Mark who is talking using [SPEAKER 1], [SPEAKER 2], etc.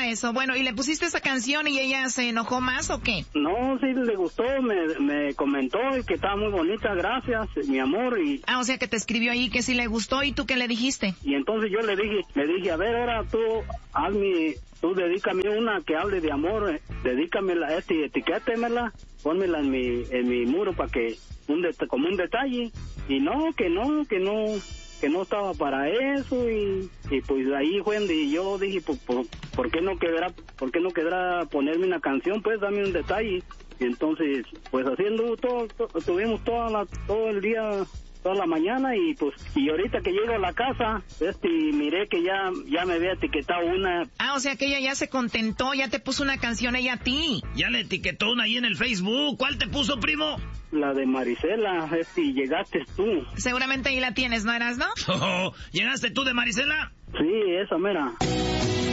[SPEAKER 1] eso. Bueno, ¿y le pusiste esa canción y ella se enojó más o qué?
[SPEAKER 2] No, sí le gustó, me comentó que estaba muy bonita, gracias, mi amor. Y
[SPEAKER 1] o sea que te escribió ahí que sí le gustó, ¿y tú qué le dijiste?
[SPEAKER 2] Y entonces yo le dije, a ver, ahora tú dedícame una que hable de amor, dedícamela, etiquétemela, pónmela en mi muro para que, como un detalle. Y que no estaba para eso, y pues ahí fue donde yo dije, pues, ¿por qué no quedará ponerme una canción? Pues dame un detalle. Y entonces, pues haciendo tuvimos todo el día, toda la mañana, y ahorita que llego a la casa, miré que ya me había etiquetado una.
[SPEAKER 1] O sea que ella ya se contentó, ya te puso una canción ella a ti.
[SPEAKER 3] Ya le etiquetó una ahí en el Facebook. ¿Cuál te puso, primo?
[SPEAKER 2] La de Marisela, llegaste tú.
[SPEAKER 1] Seguramente ahí la tienes, ¿no eras, no?
[SPEAKER 3] ¿Llegaste tú de Marisela?
[SPEAKER 2] Sí, esa mera.